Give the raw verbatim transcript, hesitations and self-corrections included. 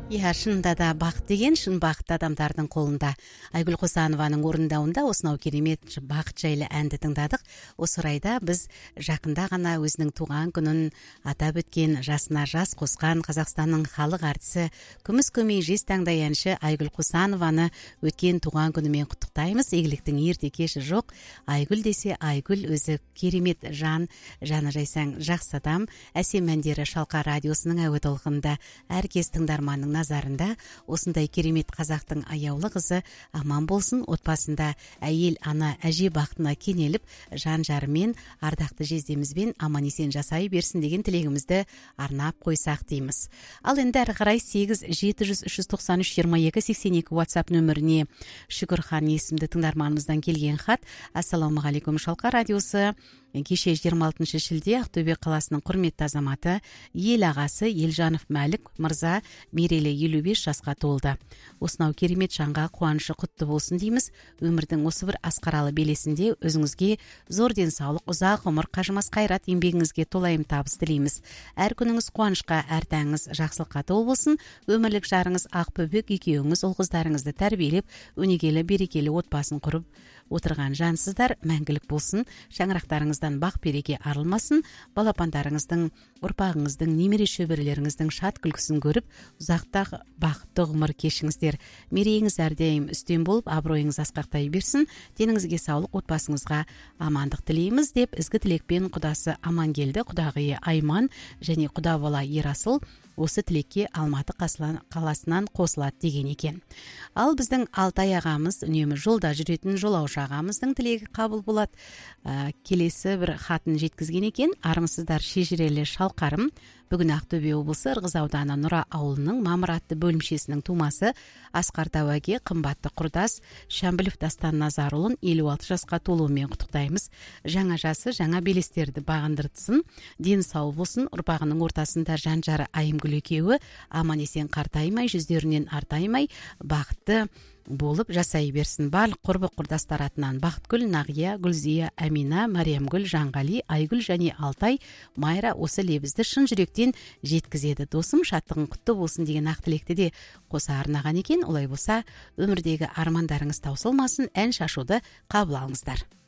Иә, шынында да бақыт деген шын бақытты адамдардың қолында. Айгүл Қосанованың орындауында осынау керемет бақыт жайлы әнді тыңдадық. Осы орайда біз жақында ғана өзінің туған күнін атап өткен, жасына жас қосқан Қазақстанның халық әртісі, күміс көмей жез таңдай әнші Айгүл Қосанованы өткен туған күнімен құттықтаймыз. Игіліктің ерте кеші жоқ. Айгүл десе Айгүл өзі керемет жан, жаны жайсаң жақсы адам. Әсем әндері Шалқар радиосының әуе толқынында әркез тыңдарманның назарында. Осындай керемет қазақтың аяулы қызы аман болсын, отбасында әйел, ана, әже бақытына кенеліп, жан-жарымен, ардақты жездемізбен аман есен жасай берсін деген тілегімізді арнап қойсақ дейміз. Ал енді әрі қарай сегіз жеті жүз үш жүз тоқсан үш жиырма екі сексен екі WhatsApp нөміріне Шүкірхан есімді тыңдарманымыздан келген хат. Ассалаумағалейкум, Шалқар радиосы. Кеше жиырма алтыншы шілде Ақтөбе қаласының құрметті азаматы, ел ағасы Елжанов Мәлік мырза мерейлі елу бес жасқа толды. Осынау керемет жанға қуанышы құтты болсын дейміз. Өмірдің осы бір асқаралы белесінде өзіңізге зор денсаулық, ұзақ ғұмыр, қажымас қайрат, еңбегіңізге толайым табыс тілейміз. Әр күніңіз қуанышқа, әр таңыңыз жақсылыққа толы болсын. Өмірлік жарыңыз Ақбөбек екеуіңіз ұл-қыздарыңызды тәрбиелеп, өнегелі, берекелі отбасын құрып отырған жансыздар мәңгілік болсын. Шаңырақтарыңыздан бақ береке арылмасын. Балапандарыңыздың, ұрпағыңыздың, немере шөберелеріңіздің шат күлкісін көріп, ұзақтағы бақытты ғұмыр кешіңіздер. Мерейіңіз әрдайым үстем болып, абыройыңыз асқақтай берсін. Деніңізге саулық, отбасыңызға амандық тілейміз деп ізгі тілекпен құдасы Амангелді, құдағиы Айман және құда бала Ерасыл осы тілекке Алматы қаласынан қосылады деген екен. Ал біздің Алтай ағамыз, үнемі жолда жүретін жолаушы ағамыздың тілегі қабыл болады. Ә, келесі бір хатын жеткізген екен. Армысыздар шежірелі Шалқарым. Бүгін Ақтөбе облысы Ырғыз ауданы Нұра ауылының Мамыр атты бөлімшесінің тумасы Асқар Тауәге қымбатты құрдас Шәмбілов Дастан Назарұлын елу алты жасқа толуымен құттықтаймыз. Жаңа жасы жаңа белестерді бағындыртсын, дені сау болсын, ұрпағының ортасында жан-жары Айымгүл екеуі аман есен қартаймай, жүздерінен артаймай, бақытты болып жасай берсін. Барлық құрбы құрдастар атынан Бақытгүл, Нағия, Гүлзия, Әмина, Мариямгүл, Жанғали, Айгүл және Алтай, Майра осы лебізді шын жүректен жеткізеді. Досым, шаттығың құтты болсын деген ақ тілекті де қоса арнаған екен. Олай болса, өмірдегі армандарыңыз таусылмасын, ән шашуды қабыл алыңыздар.